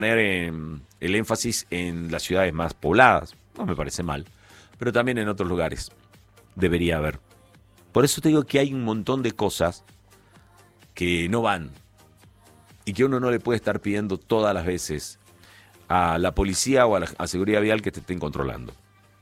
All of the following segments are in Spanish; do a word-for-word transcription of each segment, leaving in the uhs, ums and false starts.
poner en, el énfasis en las ciudades más pobladas. No me parece mal, pero también en otros lugares debería haber. Por eso te digo que hay un montón de cosas que no van y que uno no le puede estar pidiendo todas las veces a la policía o a la a seguridad vial que te estén controlando.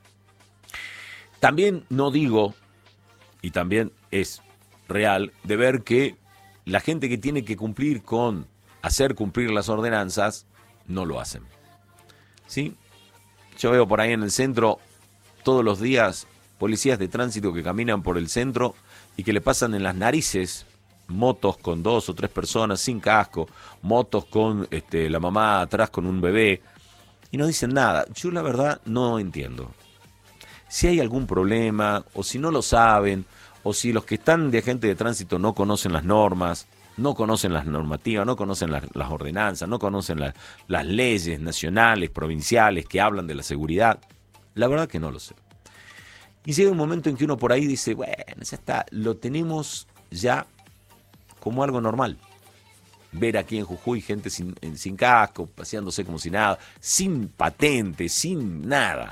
También no digo, y también es real, de ver que la gente que tiene que cumplir con hacer cumplir las ordenanzas no lo hacen. ¿Sí? Yo veo por ahí en el centro todos los días policías de tránsito que caminan por el centro y que le pasan en las narices motos con dos o tres personas sin casco, motos con este, la mamá atrás con un bebé, y no dicen nada. Yo la verdad no entiendo. Si hay algún problema, o si no lo saben, o si los que están de agente de tránsito no conocen las normas, no conocen las normativas, no conocen las, las ordenanzas, no conocen la, las leyes nacionales, provinciales que hablan de la seguridad, la verdad que no lo sé. Y llega un momento en que uno por ahí dice, bueno, ya está, lo tenemos ya como algo normal. Ver aquí en Jujuy gente sin, sin casco, paseándose como si nada, sin patente, sin nada.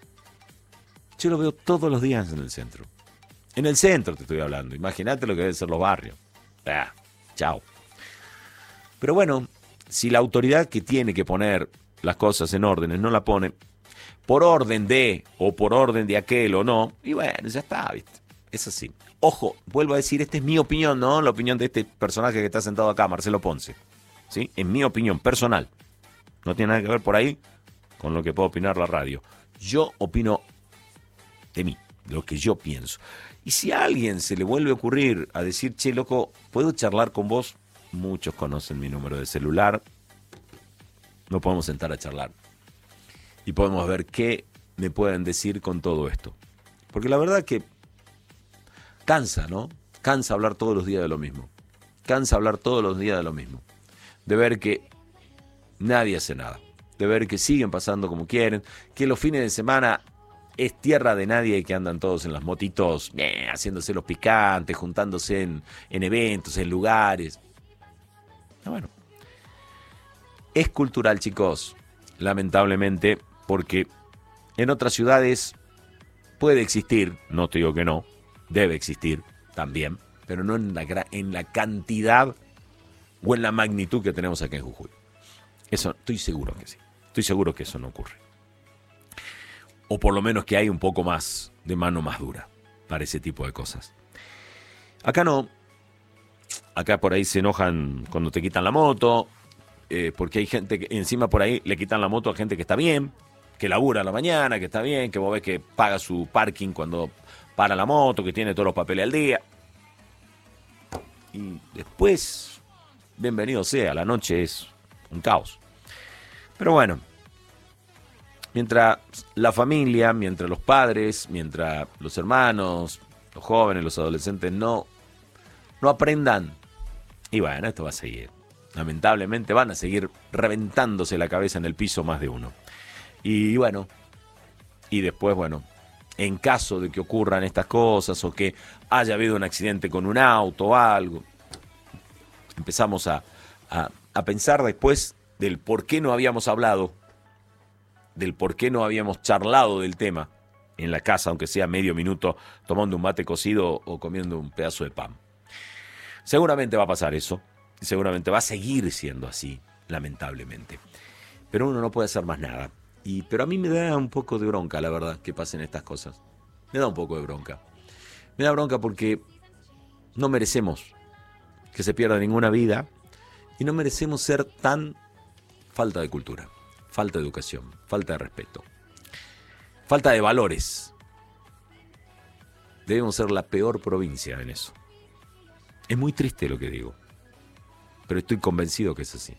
Yo lo veo todos los días en el centro. En el centro te estoy hablando. Imagínate lo que deben ser los barrios. Ah, chao. Pero bueno, si la autoridad que tiene que poner las cosas en órdenes no la pone, por orden de, o por orden de aquel o no, y bueno, ya está, ¿viste? Es así. Ojo, vuelvo a decir, esta es mi opinión, ¿no? La opinión de este personaje que está sentado acá, Marcelo Ponce. ¿Sí? Es mi opinión personal. No tiene nada que ver por ahí con lo que puedo opinar la radio. Yo opino de mí, de lo que yo pienso. Y si a alguien se le vuelve a ocurrir a decir, che, loco, ¿puedo charlar con vos? Muchos conocen mi número de celular. Nos podemos sentar a charlar. Y podemos ver qué me pueden decir con todo esto. Porque la verdad que cansa, ¿no? Cansa hablar todos los días de lo mismo. Cansa hablar todos los días de lo mismo. De ver que nadie hace nada. De ver que siguen pasando como quieren. Que los fines de semana es tierra de nadie y que andan todos en las motitos, eh, haciéndose los picantes, juntándose en, en eventos, en lugares. Ah, bueno. Es cultural, chicos. Lamentablemente, porque en otras ciudades puede existir, no te digo que no, debe existir también, pero no en la, en la cantidad o en la magnitud que tenemos aquí en Jujuy. Eso, estoy seguro que sí. Estoy seguro que eso no ocurre. O por lo menos que hay un poco más de mano más dura para ese tipo de cosas. Acá no. Acá por ahí se enojan cuando te quitan la moto, eh, porque hay gente que encima por ahí le quitan la moto a gente que está bien, que labura a la mañana, que está bien, que vos ves que paga su parking cuando para la moto, que tiene todos los papeles al día. Y después, bienvenido sea, la noche es un caos. Pero bueno, mientras la familia, mientras los padres, mientras los hermanos, los jóvenes, los adolescentes no, no aprendan, y bueno, esto va a seguir. Lamentablemente van a seguir reventándose la cabeza en el piso más de uno. Y bueno, y después, bueno, en caso de que ocurran estas cosas o que haya habido un accidente con un auto o algo, empezamos a, a, a pensar después del por qué no habíamos hablado, del por qué no habíamos charlado del tema en la casa, aunque sea medio minuto, tomando un mate cocido o comiendo un pedazo de pan. Seguramente va a pasar eso, y seguramente va a seguir siendo así, lamentablemente. Pero uno no puede hacer más nada. Y, pero a mí me da un poco de bronca, la verdad, que pasen estas cosas. Me da un poco de bronca. Me da bronca porque no merecemos que se pierda ninguna vida y no merecemos ser tan falta de cultura, falta de educación, falta de respeto, falta de valores. Debemos ser la peor provincia en eso. Es muy triste lo que digo, pero estoy convencido que es así.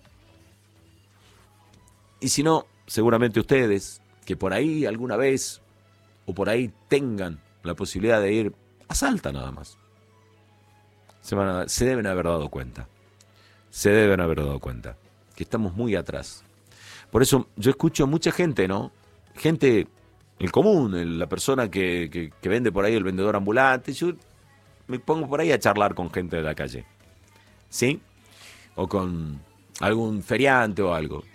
Y si no, seguramente ustedes, que por ahí alguna vez, o por ahí tengan la posibilidad de ir a Salta nada más, se, van a, se deben haber dado cuenta. Se deben haber dado cuenta que estamos muy atrás. Por eso yo escucho mucha gente, ¿no? Gente, el común, el, la persona que, que, que vende por ahí, el vendedor ambulante. Yo me pongo por ahí a charlar con gente de la calle, ¿sí? O con algún feriante o algo.